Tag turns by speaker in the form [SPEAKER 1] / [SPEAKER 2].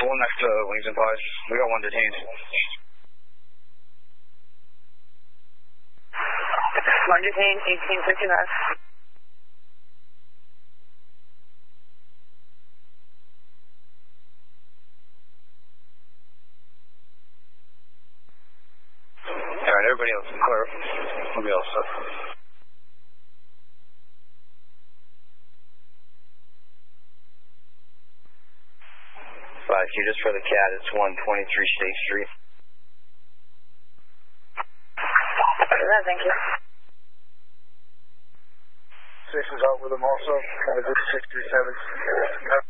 [SPEAKER 1] The one next to Wings and Pies. We got one detained.
[SPEAKER 2] One detained, 1859.
[SPEAKER 1] Alright, everybody else, clear. Everybody else up. Just for the cat, it's 123 State Street.
[SPEAKER 2] Thank you.
[SPEAKER 3] Station's out with them also. 637.